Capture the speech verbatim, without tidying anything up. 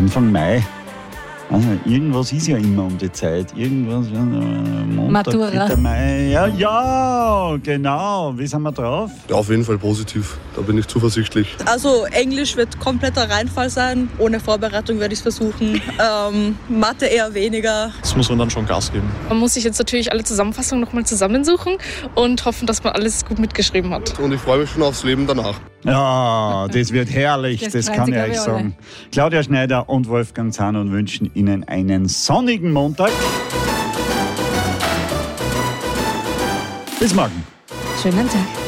Anfang Mai. Also irgendwas ist ja immer um die Zeit. Irgendwas, ja, Montag, Matura. vierter Mai. Ja, ja, genau. Wie sind wir drauf? Ja, auf jeden Fall positiv. Da bin ich zuversichtlich. Also Englisch wird kompletter Reinfall sein. Ohne Vorbereitung werde ich es versuchen. Ähm, Mathe eher weniger. Das muss man dann schon Gas geben. Man muss sich jetzt natürlich alle Zusammenfassungen nochmal zusammensuchen und hoffen, dass man alles gut mitgeschrieben hat. Und ich freue mich schon aufs Leben danach. Ja, das wird herrlich, das, Das kann freuen ich sich, euch glaub ich, sagen. Claudia Schneider und Wolfgang Zahn wünschen Ihnen einen sonnigen Montag. Bis morgen. Schönen Tag.